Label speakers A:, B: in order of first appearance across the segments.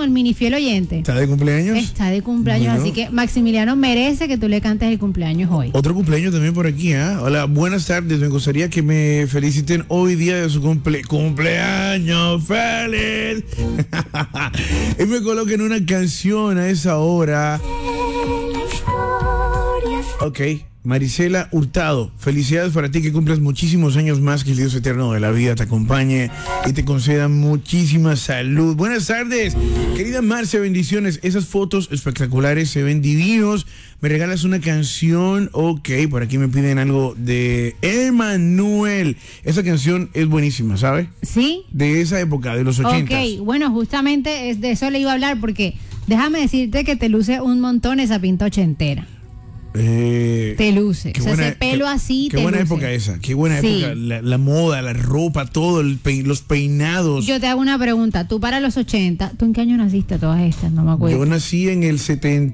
A: el mini fiel oyente.
B: ¿Está de cumpleaños?
A: Está de cumpleaños,
B: Bueno.
A: así que Maximiliano merece que tú le cantes el cumpleaños hoy.
B: Otro cumpleaños también por aquí, ¿ah? Hola, buenas tardes. Me gustaría que me feliciten hoy día de su cumpleaños feliz. Y me coloquen una canción a esa hora. Ok, Marisela Hurtado, felicidades para ti, que cumplas muchísimos años más, que el Dios eterno de la vida te acompañe y te conceda muchísima salud. Buenas tardes, querida Marcia, bendiciones. Esas fotos espectaculares, se ven divinos. ¿Me regalas una canción? Ok, por aquí me piden algo de Emanuel. Esa canción es buenísima, ¿sabe?
A: ¿Sí?
B: De esa época, de los 80.
A: Ok, bueno, justamente de eso le iba a hablar, porque déjame decirte que te luce un montón esa pinta ochentera. Te luce. O sea, ese pelo así
B: qué
A: te
B: buena
A: luce.
B: época esa. Qué buena
A: Sí.
B: época. La moda, la ropa, todo, los peinados.
A: Yo te hago una pregunta. Tú para los 80, ¿tú en qué año naciste todas estas? No me acuerdo.
B: Yo nací en el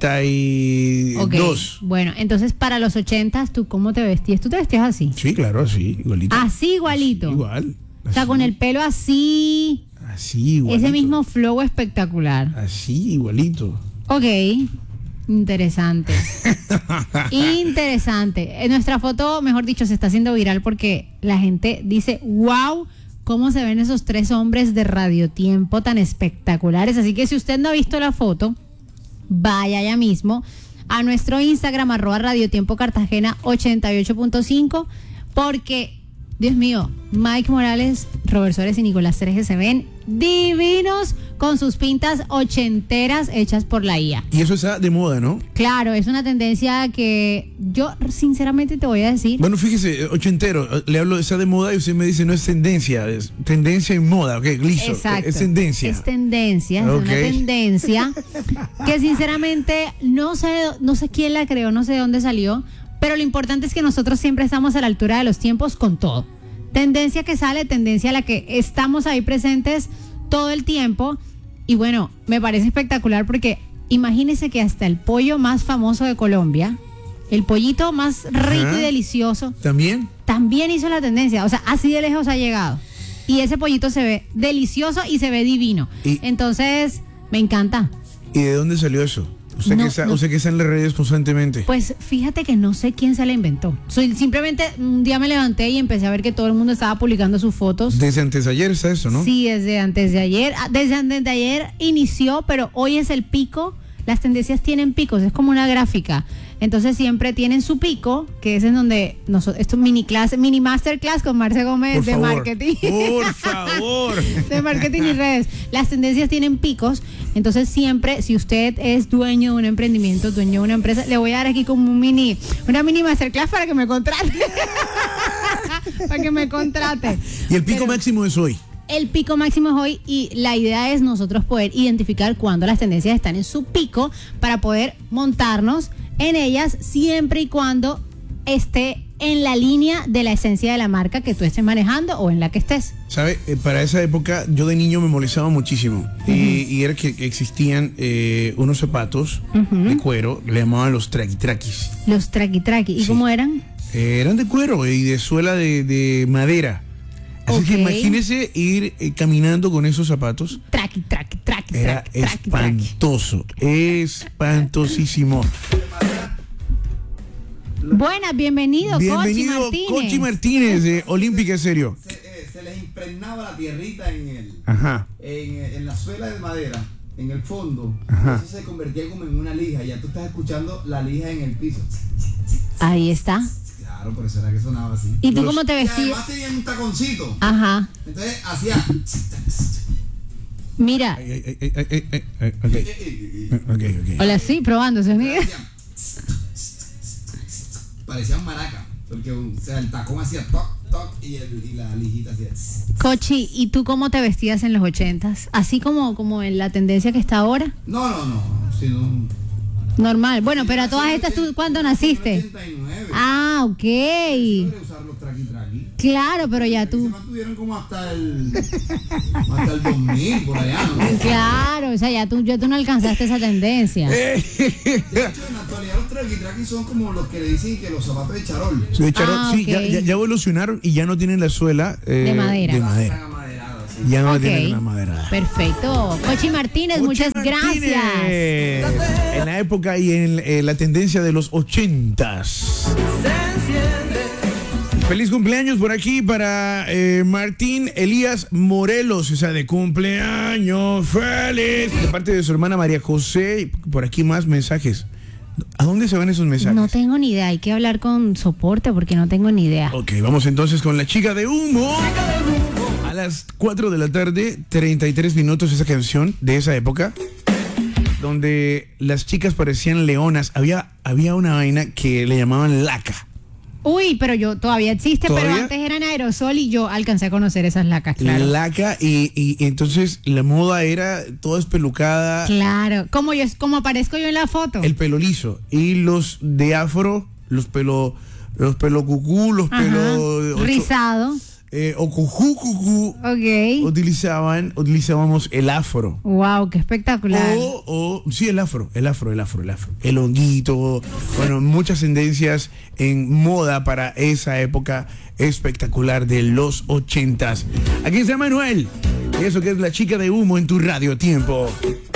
B: 72.
A: Ok, bueno, entonces para los 80, ¿tú cómo te vestías? ¿Tú te vestías así?
B: Sí, claro, así, igualito.
A: Así igualito.
B: Así, igual.
A: O sea,
B: así.
A: con el pelo así.
B: Así, igualito.
A: Ese mismo flow espectacular.
B: Así, igualito.
A: Ok. Interesante. Interesante. Nuestra foto, mejor dicho, se está haciendo viral porque la gente dice, wow, cómo se ven esos tres hombres de Radio Tiempo tan espectaculares. Así que si usted no ha visto la foto, vaya ya mismo a nuestro Instagram, @radiotiempo Cartagena 88.5, porque, Dios mío, Mike Morales, Robert Suárez y Nicolás Serge se ven divinos con sus pintas ochenteras hechas por la IA.
B: Y eso está de moda, ¿no?
A: Claro, es una tendencia que yo sinceramente te voy a decir.
B: Bueno, fíjese, ochentero, le hablo de está de moda y usted me dice no es tendencia en moda, ok, listo.
A: Exacto.
B: Es tendencia.
A: Es tendencia, es
B: Ok.
A: una tendencia que sinceramente no sé quién la creó, no sé de dónde salió, pero lo importante es que nosotros siempre estamos a la altura de los tiempos con todo. Tendencia que sale, tendencia a la que estamos ahí presentes todo el tiempo. Y bueno, me parece espectacular porque imagínese que hasta el pollo más famoso de Colombia, el pollito más rico
B: Ajá.
A: y delicioso,
B: ¿También?
A: también hizo la tendencia. O sea, así de lejos ha llegado. Y ese pollito se ve delicioso y se ve divino.
B: Y-
A: Entonces, me encanta.
B: ¿Y de dónde salió eso? Usted,
A: No,
B: que está,
A: no.
B: usted que está en las redes constantemente.
A: Pues fíjate que no sé quién se la inventó. Simplemente un día me levanté y empecé a ver que todo el mundo estaba publicando sus fotos.
B: Desde antes de ayer está eso, ¿no?
A: Sí, desde antes de ayer. Desde antes de ayer inició, pero hoy es el pico. Las tendencias tienen picos, es como una gráfica. Entonces siempre tienen su pico, que es en donde nosotros, esto es mini masterclass con Marce Gómez
B: Por
A: de
B: favor,
A: marketing.
B: Por favor.
A: De marketing y redes. Las tendencias tienen picos, entonces siempre, si usted es dueño de un emprendimiento, dueño de una empresa, le voy a dar aquí como una mini masterclass para que me contrate. Para que me contrate.
B: Y el pico
A: Pero
B: máximo es hoy.
A: el pico máximo es hoy y la idea es nosotros poder identificar cuándo las tendencias están en su pico para poder montarnos en ellas siempre y cuando esté en la línea de la esencia de la marca que tú estés manejando o en la que estés.
B: ¿Sabe? Para esa época yo de niño me molestaba muchísimo. Y era que existían unos zapatos de cuero, le llamaban los traquis.
A: Los traqui. ¿Y
B: Sí.
A: cómo eran?
B: Eran de cuero y de suela de madera. Así que
A: Ok.
B: imagínese ir caminando con esos zapatos.
A: Traqui.
B: Era espantoso, espantosísimo.
A: Buenas, bienvenido
B: Bienvenido, Cochi Martínez de Olímpica Serio.
C: Se les impregnaba la tierrita
B: Ajá.
C: en la suela de madera, en el fondo.
B: Ajá.
C: Eso se convertía como en una lija. Ya tú estás escuchando la lija en el piso.
A: Ahí está.
C: Claro, por eso era que sonaba así.
A: ¿Y tú
B: Los-
A: cómo te
C: Y
A: vestías?
C: además tenían un taconcito.
A: Ajá.
C: Entonces hacía.
A: Mira.
B: Ok.
A: Hola, sí, probando sonido.
C: Parecían maracas. Porque o sea, el tacón hacía toc, toc y la lijita hacía.
A: Cochi, ¿y tú cómo te vestías en los 80s? ¿Así como en la tendencia que está ahora?
C: No. Sino.
A: Normal. Bueno, pero a todas estas, ¿tú cuándo naciste?
C: 89.
A: Ah, ok.
C: Sobre usar los traqui.
A: Claro, pero ya
C: Se
A: tú.
C: mantuvieron como hasta el 2000 por allá, ¿no?
A: Claro, o sea, ya tú no alcanzaste esa tendencia.
C: De hecho, en la actualidad los traqui son como los que le dicen que los zapatos de charol.
B: De Charol,
A: Ah,
B: sí,
A: ok.
B: ya evolucionaron y ya no tienen la suela
A: De madera.
C: Están amaderados.
B: Ya no
A: Ok.
B: tienen una madera.
A: Perfecto. Cochi Martínez,
B: Cochi
A: muchas
B: Martínez.
A: gracias.
B: En la época y en la tendencia de los 80s. Feliz cumpleaños por aquí para Martín Elías Morelos, o sea, de cumpleaños feliz. De parte de su hermana María José, por aquí más mensajes. ¿A dónde se van esos mensajes?
A: No tengo ni idea, hay que hablar con soporte porque no tengo ni idea.
B: Ok, vamos entonces con La Chica de Humo. A las 4 de la tarde, 33 minutos, esa canción de esa época, donde las chicas parecían leonas. Había una vaina que le llamaban laca.
A: Uy, pero yo todavía existe,
B: ¿Todavía?
A: pero antes eran aerosol y yo alcancé a conocer esas lacas, claro.
B: Laca y entonces la moda era toda espelucada,
A: Claro, como aparezco yo en la foto.
B: el pelo liso. Y los de afro, los pelo cucú, los
A: Ajá.
B: pelo
A: Rizado.
B: o cucú,
A: Ok.
B: utilizábamos el afro.
A: Wow, qué espectacular.
B: Sí, el afro. El honguito. Bueno, muchas tendencias en moda para esa época espectacular de los 80s. Aquí está Manuel. Y eso que es La Chica de Humo en tu Radio Tiempo.